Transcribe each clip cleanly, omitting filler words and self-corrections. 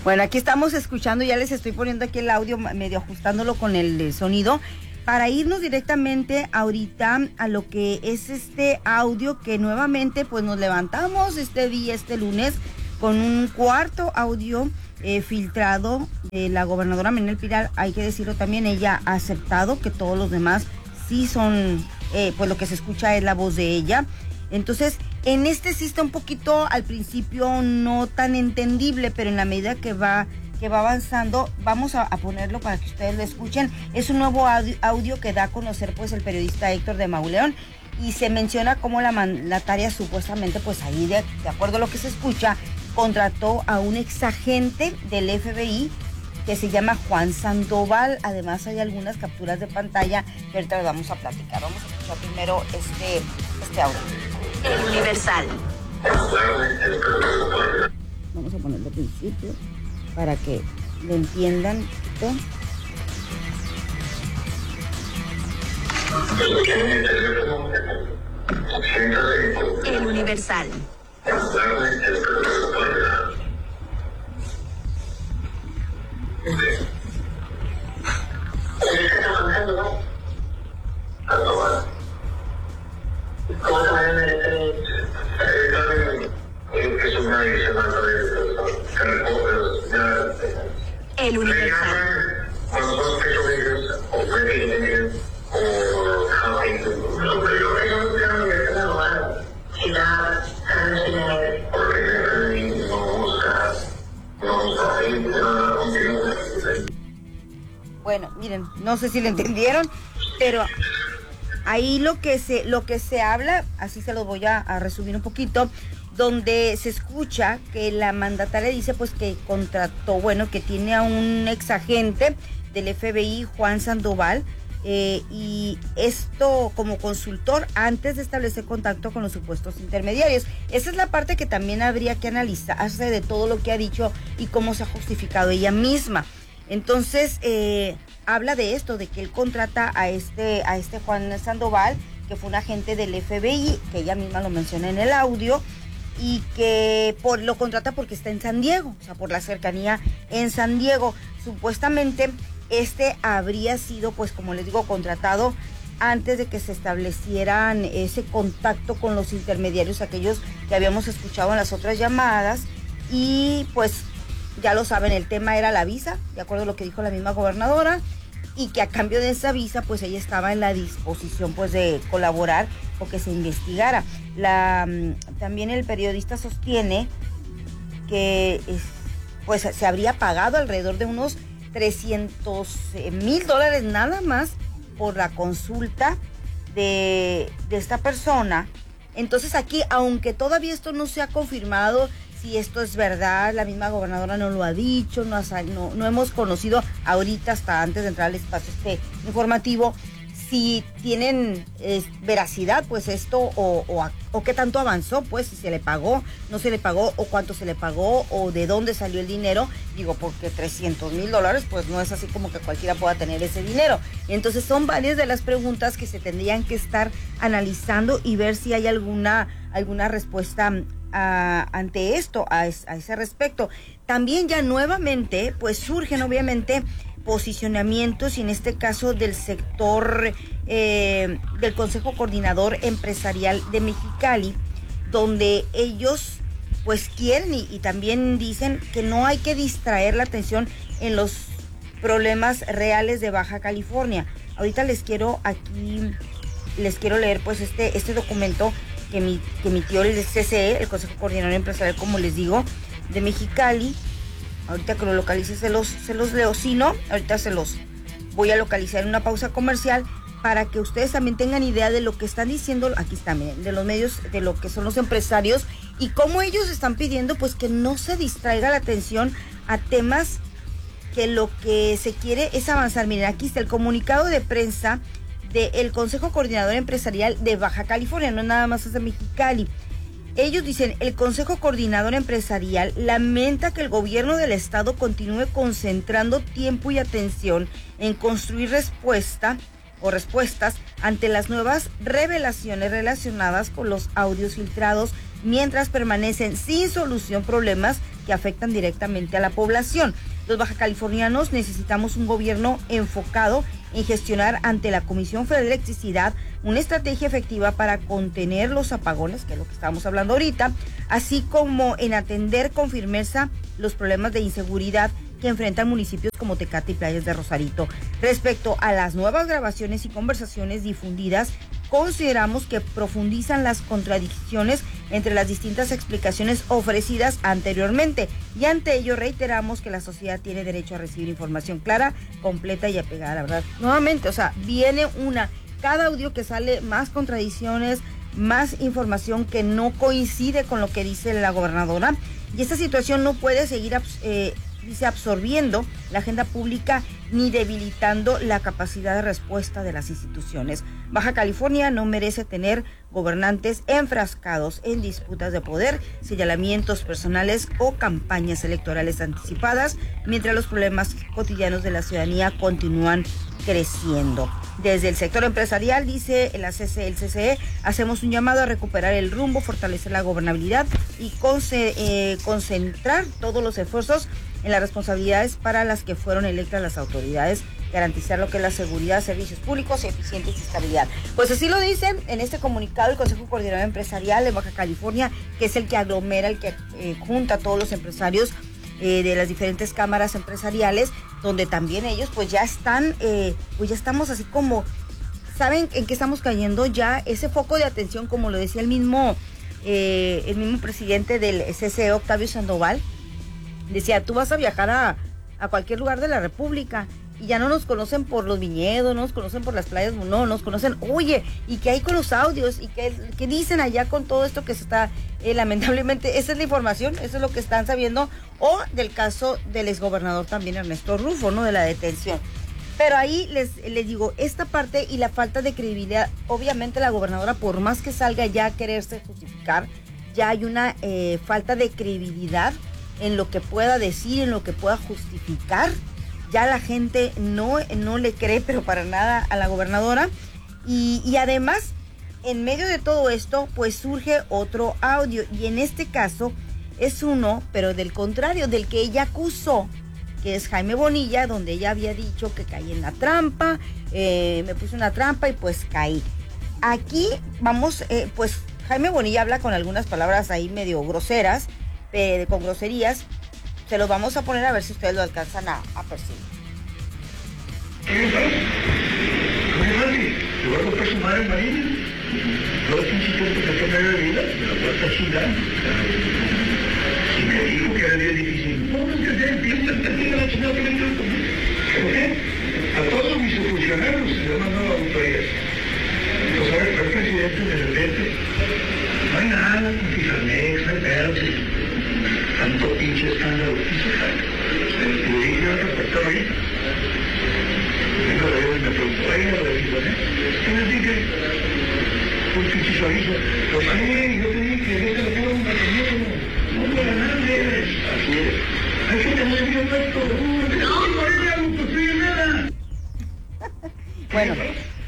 Bueno, aquí estamos escuchando, ya les estoy poniendo aquí el audio, medio ajustándolo con el sonido, para irnos directamente ahorita a lo que es este audio que nuevamente pues nos levantamos este lunes, con un cuarto audio filtrado de la gobernadora Menel Piral. Hay que decirlo también, ella ha aceptado que todos los demás sí son, pues lo que se escucha es la voz de ella. Entonces, en este sí está un poquito al principio no tan entendible, pero en la medida que va avanzando, vamos a ponerlo para que ustedes lo escuchen. Es un nuevo audio que da a conocer pues el periodista Héctor de Mauleón, y se menciona cómo la mandataria supuestamente pues ahí de acuerdo a lo que se escucha, contrató a un exagente del FBI que se llama Juan Sandoval. Además hay algunas capturas de pantalla que ahorita les vamos a platicar. Vamos a escuchar primero este audio. El Universal. Vamos a ponerlo al principio para que lo entiendan. El Universal. El Universal. Bueno, miren, no sé si lo entendieron, pero ahí lo que se habla, así se lo voy a resumir un poquito, donde se escucha que la mandataria dice pues que contrató, bueno, que tiene a un exagente del FBI, Juan Sandoval, y esto como consultor antes de establecer contacto con los supuestos intermediarios. Esa es la parte que también habría que analizarse de todo lo que ha dicho y cómo se ha justificado ella misma. Entonces, habla de esto, de que él contrata a este Juan Sandoval, que fue un agente del FBI, que ella misma lo menciona en el audio, y que lo contrata porque está en San Diego, o sea, por la cercanía en San Diego. Supuestamente, habría sido, pues como les digo, contratado antes de que se establecieran ese contacto con los intermediarios, aquellos que habíamos escuchado en las otras llamadas, y pues ya lo saben, el tema era la visa, de acuerdo a lo que dijo la misma gobernadora, y que a cambio de esa visa, pues ella estaba en la disposición pues de colaborar o que se investigara. También el periodista sostiene que pues se habría pagado alrededor de unos $300,000 nada más por la consulta de esta persona. Entonces aquí, aunque todavía esto no se ha confirmado, si esto es verdad, la misma gobernadora no lo ha dicho, no hemos conocido ahorita, hasta antes de entrar al espacio informativo, si tienen veracidad pues esto o qué tanto avanzó, pues si se le pagó, no se le pagó, o cuánto se le pagó, o de dónde salió el dinero. Digo, porque $300,000 pues no es así como que cualquiera pueda tener ese dinero. Entonces son varias de las preguntas que se tendrían que estar analizando y ver si hay alguna respuesta ante esto, a ese respecto. También ya nuevamente pues surgen obviamente posicionamientos, y en este caso del sector del Consejo Coordinador Empresarial de Mexicali, donde ellos pues quieren y también dicen que no hay que distraer la atención en los problemas reales de Baja California. Ahorita les quiero leer pues este documento que emitió el CCE, el Consejo Coordinador Empresarial, como les digo, de Mexicali. Ahorita que lo localice se los leo, si no, ahorita se los voy a localizar en una pausa comercial para que ustedes también tengan idea de lo que están diciendo, aquí está, miren, de los medios, de lo que son los empresarios y cómo ellos están pidiendo pues que no se distraiga la atención a temas que lo que se quiere es avanzar. Miren, aquí está el comunicado de prensa del Consejo Coordinador Empresarial de Baja California, no nada más es de Mexicali. Ellos dicen, el Consejo Coordinador Empresarial lamenta que el gobierno del estado continúe concentrando tiempo y atención en construir respuestas ante las nuevas revelaciones relacionadas con los audios filtrados mientras permanecen sin solución problemas que afectan directamente a la población. Los bajacalifornianos necesitamos un gobierno enfocado en gestionar ante la Comisión Federal de Electricidad una estrategia efectiva para contener los apagones, que es lo que estábamos hablando ahorita, así como en atender con firmeza los problemas de inseguridad que enfrentan municipios como Tecate y Playas de Rosarito. Respecto a las nuevas grabaciones y conversaciones difundidas, consideramos que profundizan las contradicciones entre las distintas explicaciones ofrecidas anteriormente, y ante ello reiteramos que la sociedad tiene derecho a recibir información clara, completa y apegada a la verdad. Nuevamente, o sea, viene cada audio que sale más contradicciones, más información que no coincide con lo que dice la gobernadora, y esta situación no puede seguir absorbiendo la agenda pública ni debilitando la capacidad de respuesta de las instituciones. Baja California no merece tener gobernantes enfrascados en disputas de poder, señalamientos personales o campañas electorales anticipadas, mientras los problemas cotidianos de la ciudadanía continúan creciendo. Desde el sector empresarial, dice el CCE, hacemos un llamado a recuperar el rumbo, fortalecer la gobernabilidad y concentrar todos los esfuerzos en las responsabilidades para las que fueron electas las autoridades, garantizar lo que es la seguridad, servicios públicos eficientes y estabilidad. Pues así lo dicen en este comunicado el Consejo Coordinador Empresarial de Baja California, que es el que aglomera, el que junta a todos los empresarios de las diferentes cámaras empresariales, donde también ellos pues ya están, pues ya estamos así como, ¿saben en qué estamos cayendo? Ya ese foco de atención, como lo decía el mismo presidente del CCE, Octavio Sandoval, decía, tú vas a viajar a cualquier lugar de la República y ya no nos conocen por los viñedos, no nos conocen por las playas, no, nos conocen, oye, ¿y qué hay con los audios? ¿Y qué dicen allá con todo esto que se está, lamentablemente, esa es la información, eso es lo que están sabiendo, o del caso del exgobernador también Ernesto Rufo, ¿no? De la detención. Pero ahí les digo, esta parte y la falta de credibilidad, obviamente la gobernadora, por más que salga ya a quererse justificar, ya hay una falta de credibilidad en lo que pueda decir, en lo que pueda justificar. Ya la gente no le cree, pero para nada, a la gobernadora. Y además, en medio de todo esto, pues surge otro audio. Y en este caso es uno, pero del contrario, del que ella acusó, que es Jaime Bonilla, donde ella había dicho que caí en la trampa, me puse una trampa y pues caí. Aquí vamos, pues Jaime Bonilla habla con algunas palabras ahí medio groseras, con groserías. Se los vamos a poner a ver si ustedes lo alcanzan a percibir. Te voy a comprar su madre marina. Todo este insistente que está medio de vida, me la voy a estar chingando. Y me dijo que era bien difícil. No, no, tiene la chingada que me dio conmigo. ¿Por qué? A todos mis funcionarios se les mandó auditorías. Entonces, a ver, el presidente de repente, no hay nada con Fijamex, no hay pedos. Tanto pinche escándalo. Le dije al reportero ahorita. Vengo de él y me preguntó, oiga, lo de Fijamex. ¿Qué les dije? Un pinche suavizo. Pues sí, yo te dije que esta la forma que no para nadie. Así es. Hay que tener bien puesto. No, por ella no construye nada. Bueno,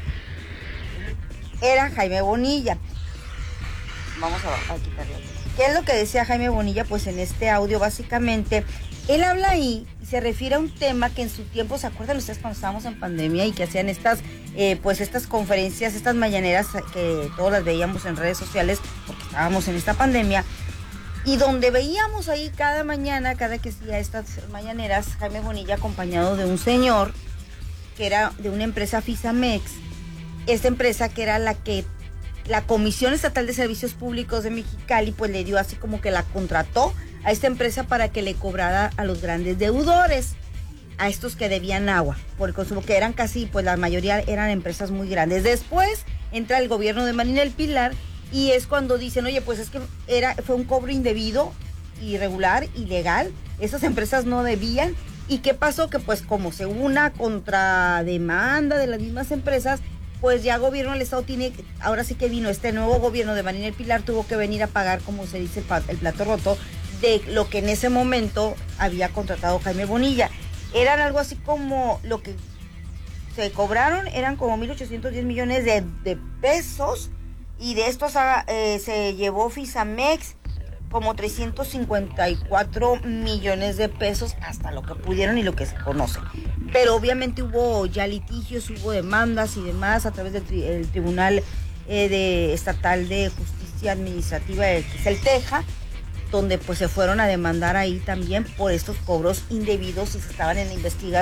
era Jaime Bonilla. Vamos a quitarle. ¿Qué es lo que decía Jaime Bonilla? Pues en este audio, básicamente, él habla ahí y se refiere a un tema que en su tiempo, ¿se acuerdan ustedes cuando estábamos en pandemia y que hacían estas conferencias, estas mañaneras que todas las veíamos en redes sociales porque estábamos en esta pandemia? Y donde veíamos ahí cada mañana, cada que hacía estas mañaneras, Jaime Bonilla acompañado de un señor que era de una empresa Fisamex, esta empresa que era la que la Comisión Estatal de Servicios Públicos de Mexicali pues le dio así como que la contrató a esta empresa para que le cobrara a los grandes deudores, a estos que debían agua por el consumo, que eran casi, pues la mayoría eran empresas muy grandes. Después entra el gobierno de Marina del Pilar y es cuando dicen, oye, pues es que fue un cobro indebido, irregular, ilegal, esas empresas no debían. ¿Y qué pasó? Que pues como se hubo una contrademanda de las mismas empresas, pues ya gobierno del estado ahora sí que vino este nuevo gobierno de Marina del Pilar, tuvo que venir a pagar, como se dice, el plato roto de lo que en ese momento había contratado Jaime Bonilla. Eran algo así como lo que se cobraron, eran como 1,810 millones de pesos Y de estos se llevó Fisamex como 354 millones de pesos, hasta lo que pudieron y lo que se conoce. Pero obviamente hubo ya litigios, hubo demandas y demás a través del Tribunal Estatal de Justicia Administrativa, que es el TEJA, donde pues se fueron a demandar ahí también por estos cobros indebidos y se estaban en investigación.